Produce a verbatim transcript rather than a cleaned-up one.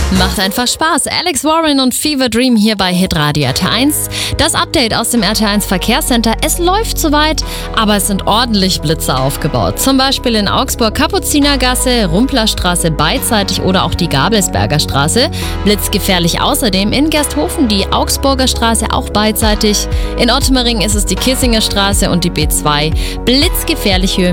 Macht einfach Spaß. Alex Warren und Fever Dream hier bei Hitradio R T eins. Das Update aus dem R T eins Verkehrscenter. Es läuft soweit, aber es sind ordentlich Blitze aufgebaut. Zum Beispiel in Augsburg Kapuzinergasse, Rumplerstraße beidseitig oder auch die Gabelsberger Straße. Blitzgefährlich außerdem in Gersthofen die Augsburger Straße auch beidseitig. In Ottmering ist es die Kissinger Straße und die B zwei. Blitzgefährlich Höhe